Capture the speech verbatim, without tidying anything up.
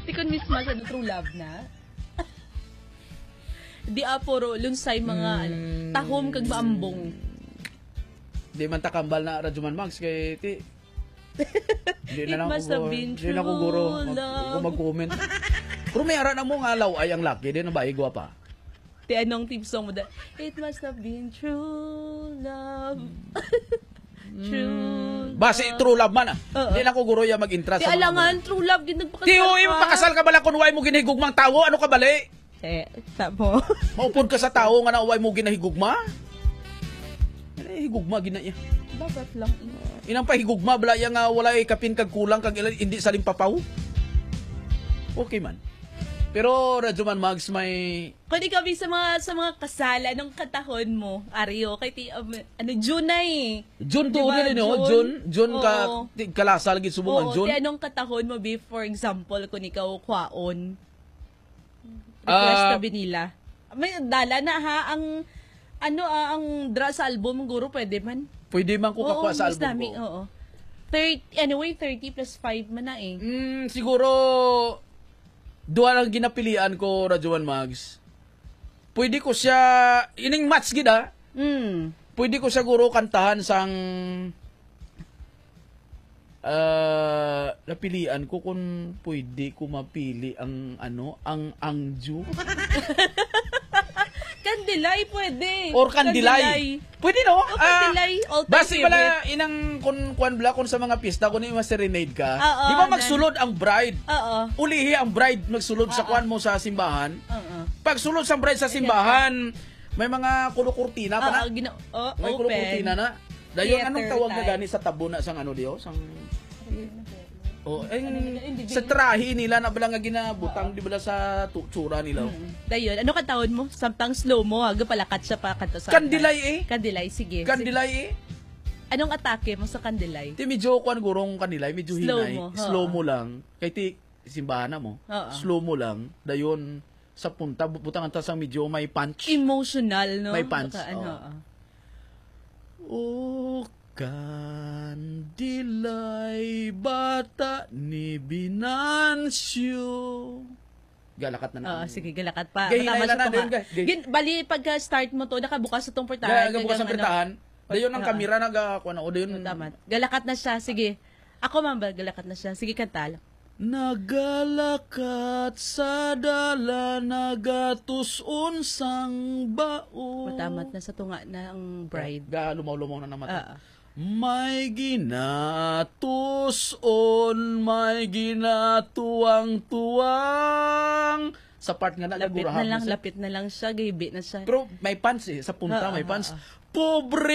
Di kon mismo sa true love na. Di aporo lunsay mga Mm. ano, tahom kag maambong. Di man takambal na Rajuman Max kay ti. Di It na lang must ko, have been di na ko guro true mag, love. ko mag-comment. Pero may ara na mo nga law ay ang laki din na ba igwa pa. Ti anong team song mo da? It must have been true love. True. Base true love man ah. Oo. Di na ko guro ya mag-interest Ti sa mga alangan true love gid nagpakasal. Ti uy mo pakasal ka bala kun way mo ginahigugmang tawo ano ka bali? Eh, tabo. Maupod ka sa tao nga na way mo ginahigugma? Eh higugma gina iya. Dapat lang. Inang pahigugma bala ya nga wala kapin kag kulang kag ilan- hindi salim papaw. Okay man. Pero Rajuman Mags may Kung ikaw sa mga sa mga kasala nung katahon mo, Ario, kay ti um, ano June na eh. June to Diba, rin no, June? June, June ka Oo. ti- kalasal gid subong Oo, June. ti anong katahon mo be for example kung ikaw kwaon. Request Ah, na binila. May dala na ha ang ano ah, ang dra sa album guro pwede man. Pwede man ko kakuha sa mas album dami, ko. Oo. thirty anyway thirty plus five man na eh. Mm, siguro duwa lang ginapilian ko Rajuman Mags. Pwede ko siya ining match gid ah. Mm. Pwede ko siguro kantahan sang ah napilian ko kung pwede ko mapili ang ano, ang Angju Kandilay pwede. or Kandilay. Pwede no? O Kandilay, all time base favorite. pala inang kun kuan bla kun sa mga pista kun ima serenade ka. Oo, Di ba nan- magsulod ang bride? Oo. Ulihi ang bride magsulod sa Oo. kuan mo sa simbahan. Oo. Pag sulod sa bride sa simbahan, may mga kulo-kurtina pa na. Oo, gina- oh, May open. kulo-kurtina na. Dayon Theater anong tawag na type. gani sa tabo na sang ano diyo? Sang Oh, ay, Hindi, sa trahi nila na bala nga ginabutang di bala sa tu- tsura nila. Dayon, ano ka tawon mo? Samtang slow mo, aga palakat siya pa kanto sa Kandilay eh. Kandilay, sige. Kandilay eh. Sige. Anong atake mo sa kandilay? Ti medyo kuan gurong kanilay, medyo Slow hinay. mo, Slow oo. mo lang. Kay ti simbahan na mo. Oo. Slow mo lang. Dayon sa punta butang anta sang medyo may punch. Emotional, no? May pants, Baka, ano, oo. oo. O kandilay bata ni Binancio. Galakat na Oo, namin. sige, galakat pa. Gay, Matama hinay siya na pa din, nga. gay. Gay. Gin, bali, pagka-start mo to, nakabukas sa tong portahan. Gaya bukas ang gagang, pertahan. Dayon ang Oo. kamera naga kuan o dayon. Ano, tama. Galakat na siya, sige. Ako man ba, galakat na siya. Sige, kanta. Nagalakat sa dala nagatuson sang bao. Matamat na sa tunga ng bride. Ga lumaw-lumaw na naman. Oo. May ginatuson, may ginatuwang-tuwang. Sa part nga na Lapit nagurahan na lang, siya. lapit na lang siya, gabi na siya. Pero may pants eh, sa punta Oo, may oo, pants. oo. Pobre